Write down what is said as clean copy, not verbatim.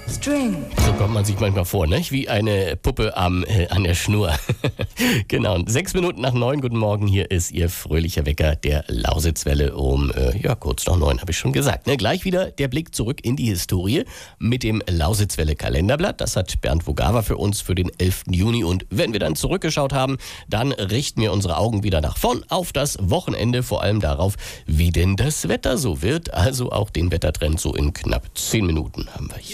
String. So kommt man sich manchmal vor, ne? Wie eine Puppe an der Schnur. Genau, 6 Minuten nach 9, guten Morgen, hier ist Ihr fröhlicher Wecker der Lausitzwelle um, kurz nach 9, habe ich schon gesagt. Ne? Gleich wieder der Blick zurück in die Historie mit dem Lausitzwelle Kalenderblatt. Das hat Bernd Vogawa für uns für den 11. Juni. Und wenn wir dann zurückgeschaut haben, dann richten wir unsere Augen wieder nach vorn auf das Wochenende, vor allem darauf, wie denn das Wetter so wird. Also auch den Wettertrend so in knapp 10 Minuten haben wir hier.